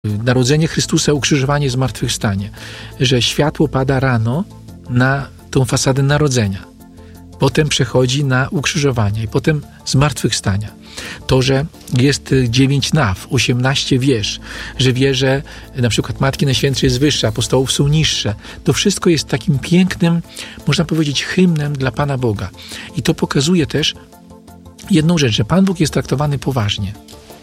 Narodzenie Chrystusa, ukrzyżowanie, zmartwychwstanie. Że światło pada rano na tą fasadę narodzenia. Potem przechodzi na ukrzyżowanie i potem zmartwychwstania. To, że jest 9 naw, 18 wież, że wieże na przykład Matki Najświętszej jest wyższa, apostołów są niższe. To wszystko jest takim pięknym, można powiedzieć, hymnem dla Pana Boga. I to pokazuje też jedną rzecz, że Pan Bóg jest traktowany poważnie.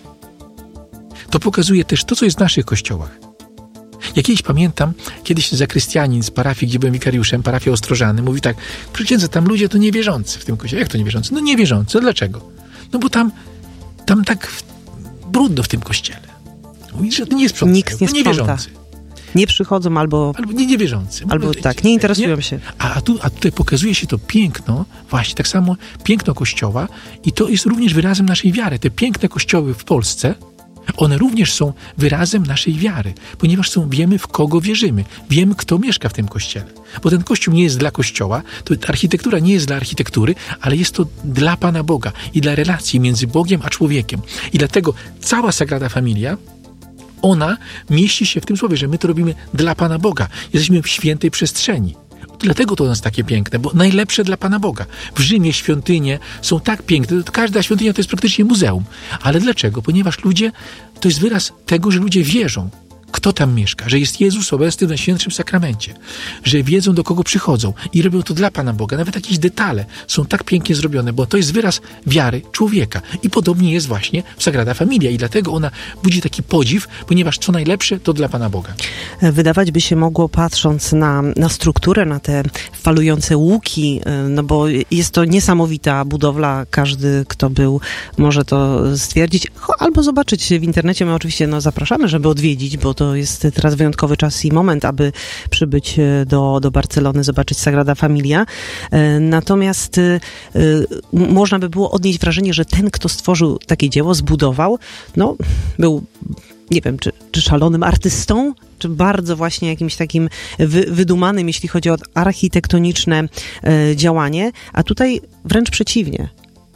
To pokazuje też to, co jest w naszych kościołach. Ja kiedyś pamiętam, kiedyś zakrystianin z parafii, gdzie byłem wikariuszem, parafia Ostrożany, mówi tak: proszę księdza, tam ludzie to niewierzący w tym kościele. Jak to niewierzący? No niewierzący. Dlaczego? No bo tam tak brudno w tym kościele. Mówi, że to nie sprzątają. Nikt nie sprząta. Niewierzący. Nie przychodzą albo niewierzący. Albo tak, nie interesują się. A tutaj pokazuje się to piękno, właśnie tak samo piękno Kościoła i to jest również wyrazem naszej wiary. Te piękne kościoły w Polsce, one również są wyrazem naszej wiary, ponieważ wiemy, w kogo wierzymy. Wiemy, kto mieszka w tym kościele. Bo ten kościół nie jest dla kościoła, ta architektura nie jest dla architektury, ale jest to dla Pana Boga i dla relacji między Bogiem a człowiekiem. I dlatego cała Sagrada Familia, ona mieści się w tym słowie, że my to robimy dla Pana Boga. Jesteśmy w świętej przestrzeni. Dlatego to jest takie piękne, bo najlepsze dla Pana Boga. W Rzymie świątynie są tak piękne, każda świątynia to jest praktycznie muzeum. Ale dlaczego? Ponieważ ludzie, to jest wyraz tego, że ludzie wierzą, kto tam mieszka, że jest Jezus obecny w Najświętszym Sakramencie, że wiedzą, do kogo przychodzą i robią to dla Pana Boga. Nawet jakieś detale są tak pięknie zrobione, bo to jest wyraz wiary człowieka. I podobnie jest właśnie w Sagrada Familia i dlatego ona budzi taki podziw, ponieważ co najlepsze to dla Pana Boga. Wydawać by się mogło, patrząc na strukturę, na te falujące łuki, no bo jest to niesamowita budowla. Każdy, kto był, może to stwierdzić albo zobaczyć w internecie. My oczywiście zapraszamy, żeby odwiedzić, bo to jest teraz wyjątkowy czas i moment, aby przybyć do Barcelony, zobaczyć Sagrada Familia. Natomiast można by było odnieść wrażenie, że ten, kto stworzył takie dzieło, zbudował, był, nie wiem, czy szalonym artystą, czy bardzo właśnie jakimś takim wydumanym, jeśli chodzi o architektoniczne działanie, a tutaj wręcz przeciwnie.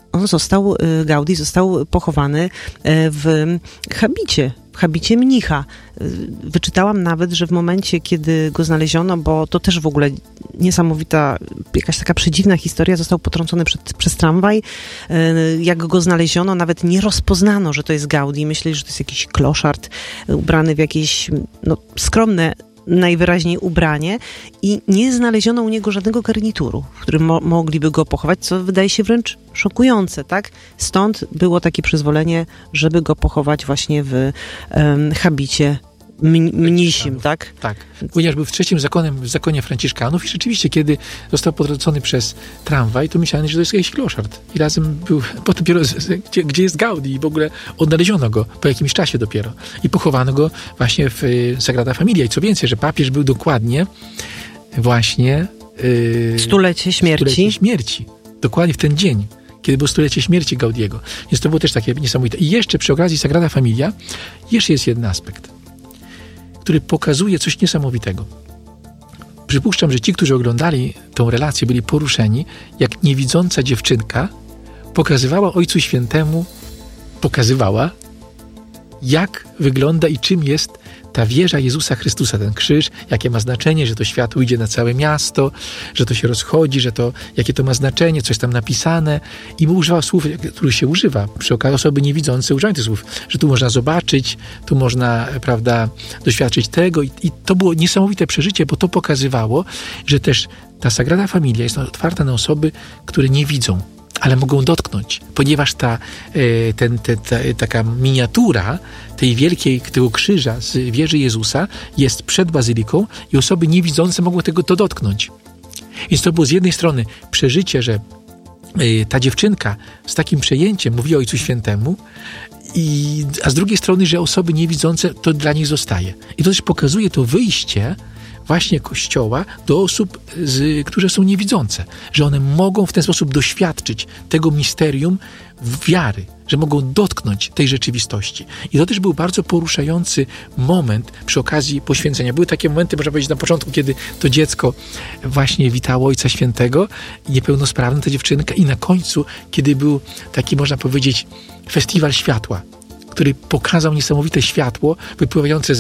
Gaudí został pochowany w habicie mnicha. Wyczytałam nawet, że w momencie, kiedy go znaleziono, bo to też w ogóle niesamowita, jakaś taka przedziwna historia, został potrącony przez tramwaj. Jak go znaleziono, nawet nie rozpoznano, że to jest Gaudí. Myśleli, że to jest jakiś kloszard ubrany w jakieś skromne najwyraźniej ubranie i nie znaleziono u niego żadnego garnituru, w którym mogliby go pochować, co wydaje się wręcz szokujące, tak? Stąd było takie przyzwolenie, żeby go pochować właśnie w habicie mnisim, tak? Tak. Ponieważ był w trzecim zakonie Franciszkanów i rzeczywiście, kiedy został potrącony przez tramwaj, to myślałem, że to jest jakiś kloszard. I razem był, potem dopiero, gdzie jest Gaudí i w ogóle odnaleziono go po jakimś czasie dopiero. I pochowano go właśnie w Sagrada Familia. I co więcej, że papież był dokładnie właśnie... Stulecie śmierci. Dokładnie w ten dzień, kiedy było stulecie śmierci Gaudiego. Więc to było też takie niesamowite. I jeszcze przy okazji Sagrada Familia jeszcze jest jeden aspekt, który pokazuje coś niesamowitego. Przypuszczam, że ci, którzy oglądali tę relację, byli poruszeni, jak niewidząca dziewczynka pokazywała Ojcu Świętemu, jak wygląda i czym jest ta wieża Jezusa Chrystusa, ten krzyż, jakie ma znaczenie, że to światło idzie na całe miasto, że to się rozchodzi, jakie to ma znaczenie, coś tam napisane. I używa słów, których się używa. Przy okazji osoby niewidzące używają tych słów, że tu można zobaczyć, tu można, doświadczyć tego. I to było niesamowite przeżycie, bo to pokazywało, że też ta Sagrada Familia jest otwarta na osoby, które nie widzą, ale mogą dotknąć, ponieważ taka miniatura tego krzyża z wieży Jezusa jest przed bazyliką i osoby niewidzące mogą to dotknąć. Więc to było z jednej strony przeżycie, że ta dziewczynka z takim przejęciem mówi Ojcu Świętemu, a z drugiej strony, że osoby niewidzące to dla nich zostaje. I to też pokazuje to wyjście właśnie Kościoła do osób, które są niewidzące, że one mogą w ten sposób doświadczyć tego misterium wiary, że mogą dotknąć tej rzeczywistości. I to też był bardzo poruszający moment przy okazji poświęcenia. Były takie momenty, można powiedzieć, na początku, kiedy to dziecko właśnie witało Ojca Świętego, niepełnosprawna ta dziewczynka, i na końcu, kiedy był taki, można powiedzieć, festiwal światła. który pokazał niesamowite światło wypływające